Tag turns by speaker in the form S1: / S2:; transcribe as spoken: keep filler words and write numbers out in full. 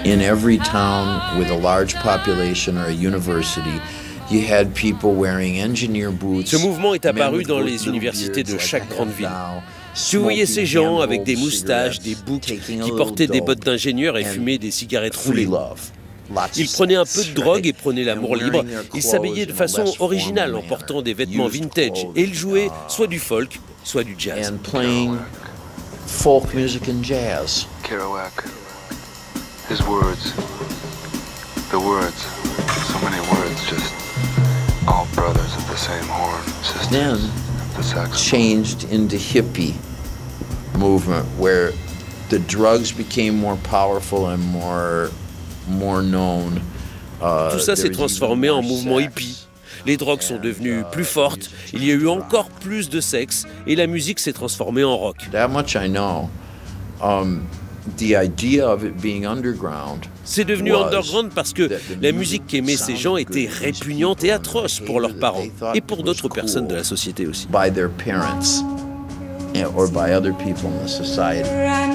S1: In every town with a large population or a university, you had people wearing engineer boots.
S2: Ce mouvement est apparu dans les universités de chaque grande ville. Tu voyais ces gens avec des moustaches, des boucs, qui portaient des bottes d'ingénieurs et fumaient des cigarettes roulées. Ils prenaient un peu de drogue et prenaient l'amour libre. Ils s'habillaient de façon originale en portant des vêtements vintage. Et ils jouaient soit du folk, soit du jazz.
S1: And playing folk music and jazz.
S3: Kerouac, his words, the words, so many words, just all brothers of the same horn, sisters
S1: Then
S3: of the saxophone.
S1: changed into hippie movement where the drugs became more powerful and more more known. Uh,
S2: Tout ça
S1: there
S2: s'est
S1: was
S2: transformé
S1: even
S2: en
S1: more
S2: mouvement
S1: sex.
S2: hippie. Les drogues sont devenues plus fortes, il y a eu encore plus de sexe et la musique s'est transformée en rock.
S1: That much I know. Um, the idea of it being underground.
S2: C'est devenu
S1: was
S2: underground parce que
S1: that the
S2: la
S1: music
S2: musique qu'aimaient ces gens était
S1: sounded good to these
S2: répugnante et
S1: people and
S2: atroce
S1: the
S2: pour leurs
S1: behavior
S2: parents
S1: that they thought
S2: et pour
S1: was
S2: d'autres personnes
S1: cool
S2: de la société aussi.
S1: by their parents or by other people in the society.